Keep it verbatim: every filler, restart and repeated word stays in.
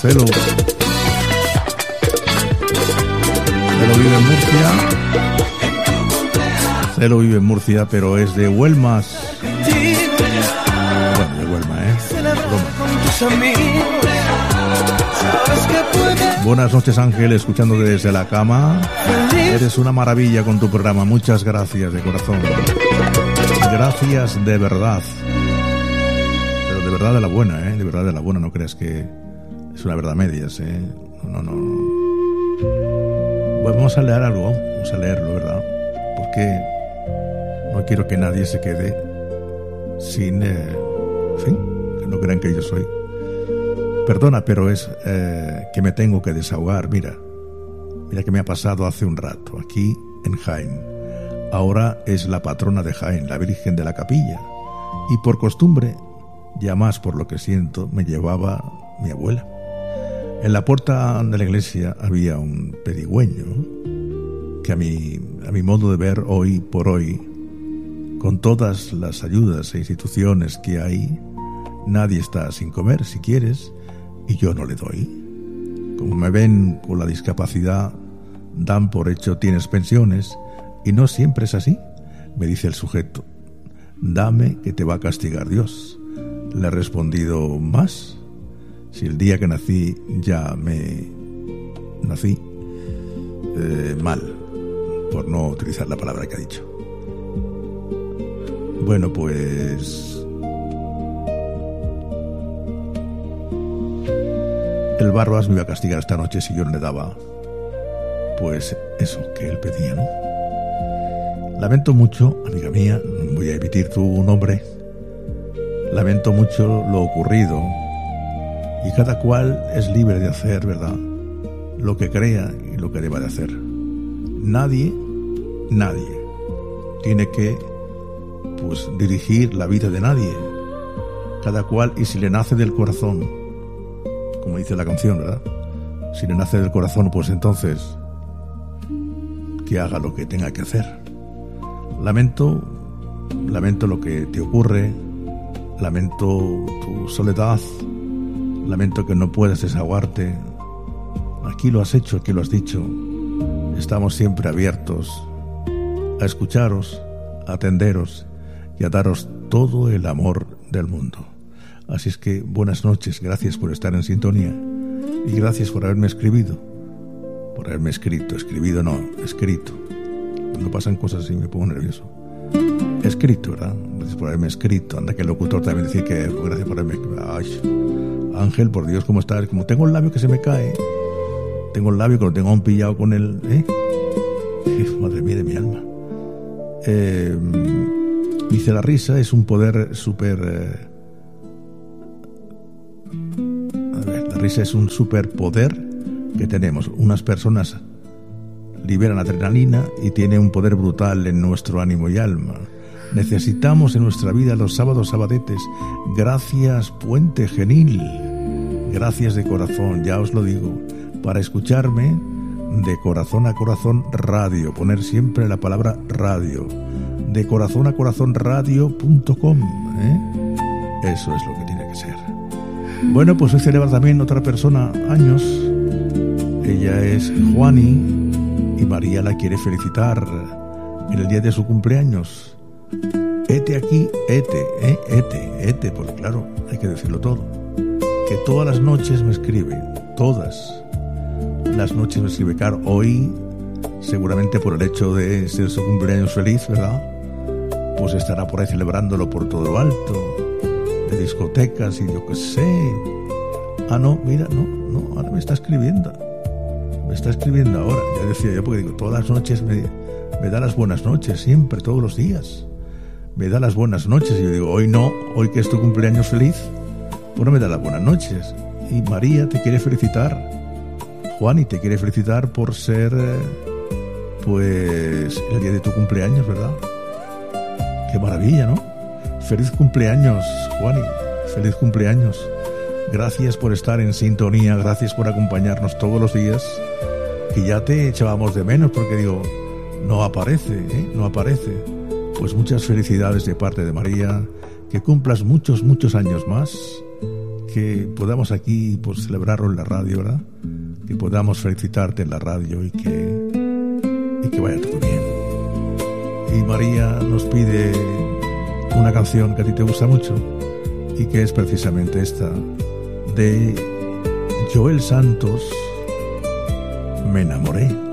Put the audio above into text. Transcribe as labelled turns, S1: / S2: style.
S1: Celo. Celo vive en Murcia. Celo vive en Murcia, pero es de Huelmas. Bueno, de Huelma, ¿eh? Broma. Buenas noches, Ángel, escuchándote desde la cama. Eres una maravilla con tu programa. Muchas gracias de corazón. Gracias de verdad. Pero de verdad de la buena, ¿eh? De verdad de la buena. No creas que es una verdad medias, ¿eh? No, no, no. Bueno, vamos a leer algo. Vamos a leerlo, ¿verdad? Porque no quiero que nadie se quede sin... Eh, en fin, que no crean que yo soy... Perdona, pero es eh, que me tengo que desahogar. Mira, mira que me ha pasado hace un rato, aquí en Jaén. Ahora es la patrona de Jaén, la Virgen de la Capilla. Y por costumbre, ya más por lo que siento, me llevaba mi abuela. En la puerta de la iglesia había un pedigüeño que a mi, a mi modo de ver hoy por hoy, con todas las ayudas e instituciones que hay, nadie está sin comer, si quieres, y yo no le doy. Como me ven con la discapacidad, dan por hecho tienes pensiones, y no siempre es así, me dice el sujeto. Dame que te va a castigar Dios. Le he respondido, ¿más? Si el día que nací ya me nací eh, mal, por no utilizar la palabra que ha dicho. Bueno, pues el Barbas me iba a castigar esta noche si yo no le daba pues eso que él pedía, ¿no? Lamento mucho, amiga mía, voy a emitir tu nombre, lamento mucho lo ocurrido, y cada cual es libre de hacer, ¿verdad?, lo que crea y lo que deba de hacer. Nadie, nadie tiene que pues dirigir la vida de nadie. Cada cual, y si le nace del corazón, como dice la canción, ¿verdad? Si le nace del corazón, pues entonces que haga lo que tenga que hacer. Lamento, lamento lo que te ocurre, lamento tu soledad, lamento que no puedas desahogarte. Aquí lo has hecho, aquí lo has dicho. Estamos siempre abiertos a escucharos, a atenderos y a daros todo el amor del mundo. Así es que buenas noches, gracias por estar en sintonía y gracias por haberme escribido, por haberme escrito, escribido no, escrito. Cuando pasan cosas así me pongo nervioso. Escrito, ¿verdad? Gracias por haberme escrito. Anda que el locutor también decía que gracias por haberme... Ay, Ángel, por Dios, ¿cómo estás? Como tengo el labio que se me cae, tengo el labio que lo tengo aún pillado con el... ¿eh? Madre mía de mi alma. Eh, dice, la risa es un poder súper... Eh, a ver, la risa es un superpoder que tenemos. Unas personas liberan adrenalina y tiene un poder brutal en nuestro ánimo y alma. Necesitamos en nuestra vida los sábados sabadetes. Gracias, Puente Genil. Gracias de corazón, ya os lo digo. Para escucharme de corazón a corazón radio. Poner siempre la palabra radio. De corazón a corazón radio punto com, ¿eh? Eso es lo que tiene que ser. Bueno, pues hoy celebra también otra persona años. Ella es Juani. Y María la quiere felicitar en el día de su cumpleaños. Ete aquí, ete, eh, ete, ete, porque claro, hay que decirlo todo. Que todas las noches me escribe, todas las noches me escribe. Claro, hoy, seguramente por el hecho de ser su cumpleaños feliz, ¿verdad?, pues estará por ahí celebrándolo por todo lo alto, de discotecas y yo qué sé. Ah, no, mira, no, no, ahora me está escribiendo. Me está escribiendo ahora, ya decía yo, porque digo, todas las noches me, me da las buenas noches, siempre, todos los días. Me da las buenas noches. Y yo digo, hoy no, hoy que es tu cumpleaños feliz, pues no me da las buenas noches. Y María te quiere felicitar, Juani te quiere felicitar por ser, pues, el día de tu cumpleaños, ¿verdad? Qué maravilla, ¿no? Feliz cumpleaños, Juani, feliz cumpleaños. Gracias por estar en sintonía, gracias por acompañarnos todos los días, que ya te echábamos de menos, porque digo, no aparece, ¿eh? No aparece. Pues muchas felicidades de parte de María, que cumplas muchos, muchos años más, que podamos aquí pues celebrarlo en la radio, ¿verdad? Que podamos felicitarte en la radio y que, y que vaya todo bien. Y María nos pide una canción que a ti te gusta mucho y que es precisamente esta de Joel Santos, Me enamoré.